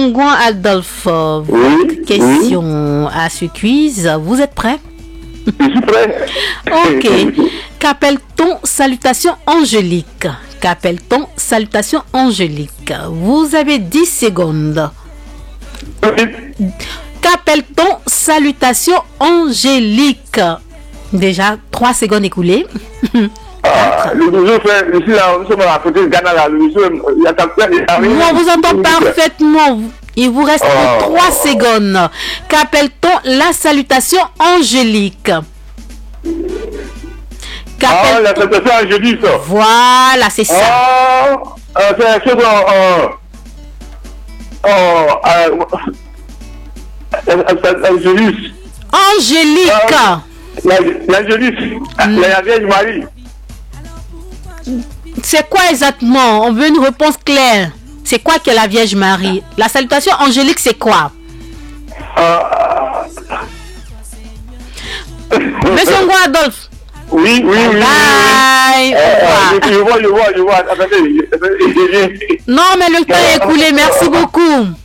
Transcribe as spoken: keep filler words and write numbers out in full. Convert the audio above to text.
Ngouan Adolphe, Oui, question à ce quiz. Vous êtes prêts? Je suis prêt. Ok. Qu'appelle-t-on salutation angélique? Qu'appelle-t-on salutation angélique? Vous avez dix secondes. Qu'appelle-t-on salutation angélique? Déjà trois secondes écoulées. Ah, le monsieur fait, ici là, nous sommes à côté de Ghana là, le monsieur, il y a quelqu'un qui arrive. Moi, on vous entend parfaitement. Il vous reste Oh. trois secondes. Qu'appelle-t-on la salutation angélique? Ah, Qu'appelle- la salutation angélique. Voilà, c'est ça. Ah, euh, c'est quelque chose en... en- en- euh, Angélique. Angélique. L'Angélique, la Vierge Marie. C'est quoi exactement? On veut une réponse claire. C'est quoi que la Vierge Marie? La salutation angélique, c'est quoi? Ah, Monsieur Ngouan Adolphe. oui, oui, oui. Bye. Au Euh, revoir. je vois, je vois, je vois. Attendez, attendez. Non, mais le temps est écoulé. Merci beaucoup.